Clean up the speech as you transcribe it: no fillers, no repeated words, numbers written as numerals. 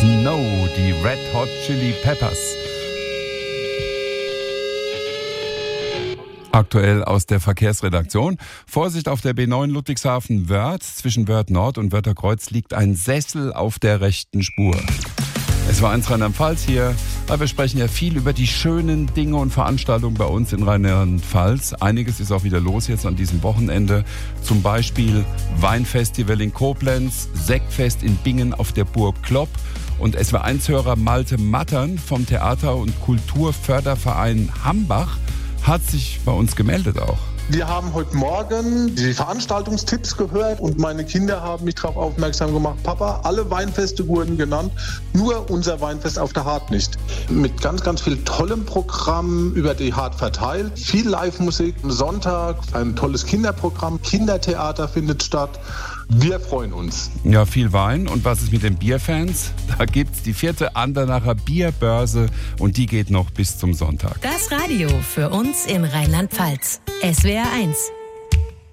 Snow, die Red Hot Chili Peppers. Aktuell aus der Verkehrsredaktion. Vorsicht auf der B9 Ludwigshafen-Wörth. Zwischen Wörth Nord und Wörtherkreuz liegt ein Sessel auf der rechten Spur. Es war eins Rheinland-Pfalz hier, aber wir sprechen ja viel über die schönen Dinge und Veranstaltungen bei uns in Rheinland-Pfalz. Einiges ist auch wieder los jetzt an diesem Wochenende. Zum Beispiel Weinfestival in Koblenz, Sektfest in Bingen auf der Burg Klopp und SW1-Hörer Malte Mattern vom Theater- und Kulturförderverein Hambach hat sich bei uns gemeldet auch. Wir haben heute Morgen die Veranstaltungstipps gehört und meine Kinder haben mich darauf aufmerksam gemacht, Papa, alle Weinfeste wurden genannt, nur unser Weinfest auf der Hart nicht. Mit ganz, ganz viel tollem Programm über die Hart verteilt, viel Live-Musik am Sonntag, ein tolles Kinderprogramm, Kindertheater findet statt. Wir freuen uns. Ja, viel Wein. Und was ist mit den Bierfans? Da gibt's die 4. Andernacher Bierbörse und die geht noch bis zum Sonntag. Das Radio für uns in Rheinland-Pfalz. SWR 1.